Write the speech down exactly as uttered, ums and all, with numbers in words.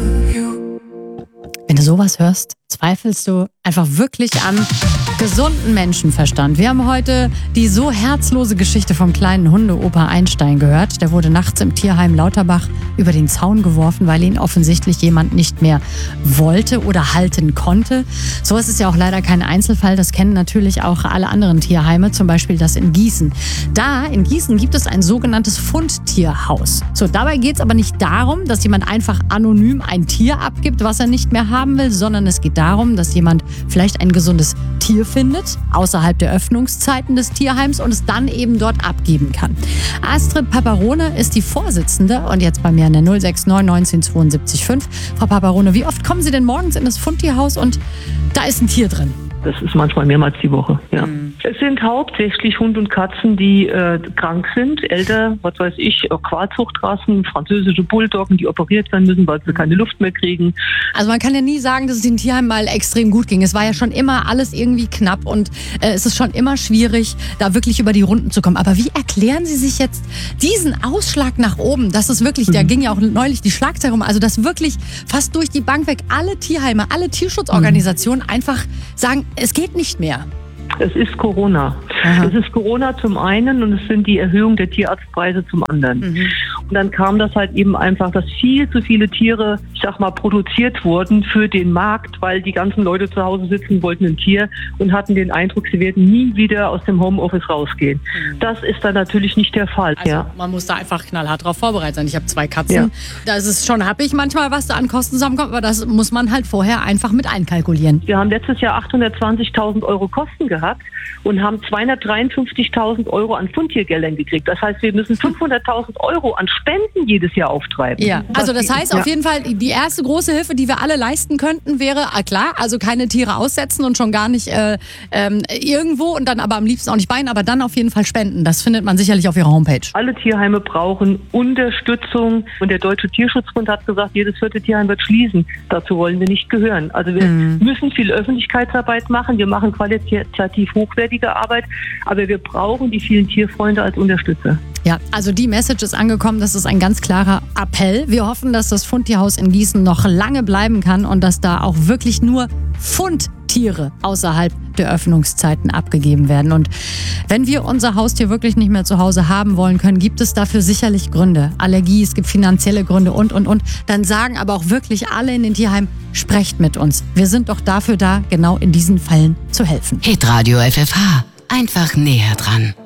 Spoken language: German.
Wenn du sowas hörst, zweifelst du einfach wirklich an gesunden Menschenverstand. Wir haben heute die so herzlose Geschichte vom kleinen Hundeopa Einstein gehört. Der wurde nachts im Tierheim Lauterbach über den Zaun geworfen, weil ihn offensichtlich jemand nicht mehr wollte oder halten konnte. So ist es ja auch leider kein Einzelfall. Das kennen natürlich auch alle anderen Tierheime, zum Beispiel das in Gießen. Da, in Gießen, gibt es ein sogenanntes Fundtierhaus. So, dabei geht es aber nicht darum, dass jemand einfach anonym ein Tier abgibt, was er nicht mehr haben will, sondern es geht darum, dass jemand vielleicht ein gesundes Tier findet, außerhalb der Öffnungszeiten des Tierheims und es dann eben dort abgeben kann. Astrid Paparone ist die Vorsitzende und jetzt bei mir in der null sechs neun neunzehn zweiundsiebzig fünf. Frau Paparone, wie oft kommen Sie denn morgens in das Fundtierhaus und da ist ein Tier drin? Das ist manchmal mehrmals die Woche, ja. Mhm. Es sind hauptsächlich Hunde und Katzen, die äh, krank sind, älter, was weiß ich, Qualzuchtrassen, französische Bulldoggen, die operiert werden müssen, weil sie keine Luft mehr kriegen. Also man kann ja nie sagen, dass es den Tierheim mal extrem gut ging. Es war ja schon immer alles irgendwie knapp und äh, es ist schon immer schwierig, da wirklich über die Runden zu kommen. Aber wie erklären Sie sich jetzt diesen Ausschlag nach oben? Das ist wirklich, mhm. da ging ja auch neulich die Schlagzeile rum, also dass wirklich fast durch die Bank weg alle Tierheime, alle Tierschutzorganisationen mhm. einfach sagen, es geht nicht mehr. Es ist Corona. Aha. Es ist Corona zum einen und es sind die Erhöhung der Tierarztpreise zum anderen. Mhm. Und dann kam das halt eben einfach, dass viel zu viele Tiere, ich sag mal, produziert wurden für den Markt, weil die ganzen Leute zu Hause sitzen wollten ein Tier und hatten den Eindruck, sie werden nie wieder aus dem Homeoffice rausgehen. Mhm. Das ist dann natürlich nicht der Fall. Also ja. man muss da einfach knallhart drauf vorbereitet sein. Ich habe zwei Katzen. Ja. Da ist es schon happig manchmal, was da an Kosten zusammenkommt, aber das muss man halt vorher einfach mit einkalkulieren. Wir haben letztes Jahr achthundertzwanzigtausend Euro Kosten gehabt und haben zweihundertdreiundfünfzigtausend Euro an Fundtiergeldern gekriegt. Das heißt, wir müssen fünfhunderttausend Euro an Spenden jedes Jahr auftreiben. Ja, also das heißt auf jeden Fall, die erste große Hilfe, die wir alle leisten könnten, wäre, ah klar, also keine Tiere aussetzen und schon gar nicht äh, ähm, irgendwo und dann aber am liebsten auch nicht bei ihnen, aber dann auf jeden Fall spenden. Das findet man sicherlich auf Ihrer Homepage. Alle Tierheime brauchen Unterstützung und der Deutsche Tierschutzbund hat gesagt, jedes vierte Tierheim wird schließen. Dazu wollen wir nicht gehören. Also wir mhm. müssen viel Öffentlichkeitsarbeit machen. Wir machen qualitativ hochwertige Arbeit, aber wir brauchen die vielen Tierfreunde als Unterstützer. Ja, also die Message ist angekommen, das ist ein ganz klarer Appell. Wir hoffen, dass das Fundtierhaus in Gießen noch lange bleiben kann und dass da auch wirklich nur Fundtiere außerhalb der Öffnungszeiten abgegeben werden. Und wenn wir unser Haustier wirklich nicht mehr zu Hause haben wollen können, gibt es dafür sicherlich Gründe. Allergie, es gibt finanzielle Gründe und, und, und. Dann sagen aber auch wirklich alle in den Tierheimen, sprecht mit uns. Wir sind doch dafür da, genau in diesen Fällen zu helfen. Hitradio F F H. Einfach näher dran.